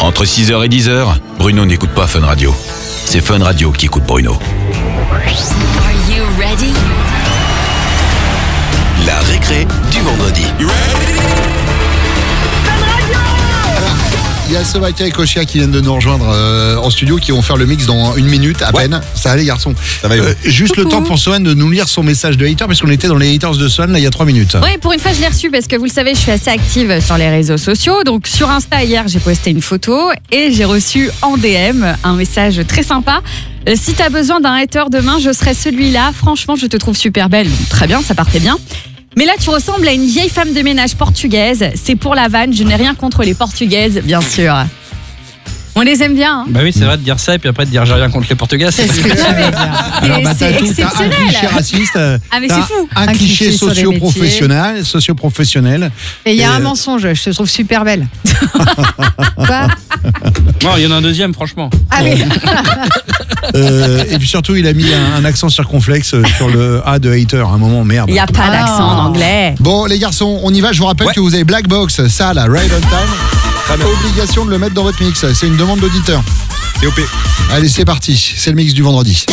Entre 6h et 10h, Bruno n'écoute pas Fun Radio. C'est Fun Radio qui écoute Bruno. Are you ready? La récré du vendredi. Il y a Sébastien et Kochia qui viennent de nous rejoindre en studio, qui vont faire le mix dans 1 minute à peine. Ça va les garçons. Ça va, juste le temps pour Sohan de nous lire son message de hater, parce qu'on était dans les haters de Sohan là il y a 3 minutes. Oui, pour une fois je l'ai reçu parce que vous le savez, je suis assez active sur les réseaux sociaux. Donc sur Insta hier, j'ai posté une photo et j'ai reçu en DM un message très sympa. Si t'as besoin d'un hater demain, je serai celui-là. Franchement, je te trouve super belle. Donc, très bien, ça partait bien. Mais là, tu ressembles à une vieille femme de ménage portugaise. C'est pour la vanne, je n'ai rien contre les portugaises, bien sûr. On les aime bien, hein. Bah oui, c'est vrai de dire ça et puis après de dire j'ai rien contre les Portugais. C'est ce que j'avais. Alors, bah, C'est t'as un exceptionnel. cliché raciste, Ah mais t'as c'est fou. un cliché sur les socio-professionnel. Et il y a un mensonge, je te trouve super belle. Quoi? Non, il y en a un deuxième, franchement. Ah oui. Et puis surtout, il a mis un accent circonflexe sur le A de hater. À un moment, merde. Il n'y a pas d'accent en anglais. Bon, les garçons, on y va. Je vous rappelle que vous avez Black Box, ça là, Right on Time. Obligation de le mettre dans votre mix. C'est une demande d'auditeur. C'est OP. Allez, c'est parti. C'est le mix du vendredi.